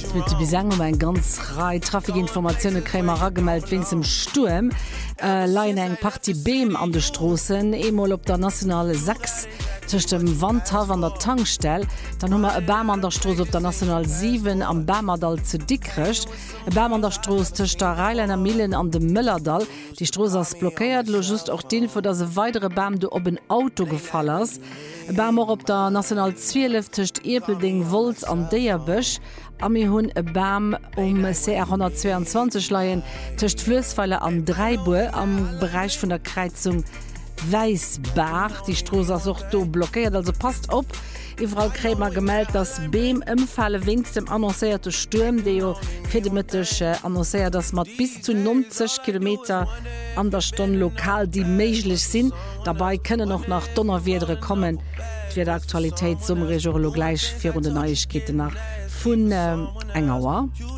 mit bis ein ganz Reihe Trafikinformationen Krämer gemeldet wegen dem Sturm. Leien eng Party Beam an de Straßen, einmal op der nationale 6 zwischen dem Wandhav an der Tankstelle, dann haben wir ein Bäm an der Straße auf der National 7 am Bämerdal zu Dickrich, ein Bäm an der Straße zwischen der Rheinländer Millen an dem Müllerdal. Die Straße ist blockiert, lo just auch den, für dass ein weitere Bäm da oben ein Auto gefallen ist. Ein Bäm auch auf der National 12 zwischen Epelding, Volz an Deerbüsch. Ami hunn e Bam CR 122 Leiien töcht Flösfeile an Dreibuhr am Bereich vun der Kreizung Weisbach. Die Stroos as auch do blockiert, also passt op. Frau Krämer gemeldet, dass Beem ëmfalle winst dem annoncéierte Sturm, de jo fir de Mittech annoncéiert, dass mat bis zu 90 km an der Stunde lokal die meiglich sinn. Dabei könne noch nach Donnerwiedere kommen. Für die Aktualität zum Region gleich 4 Neuigkeiten nach von Engauer.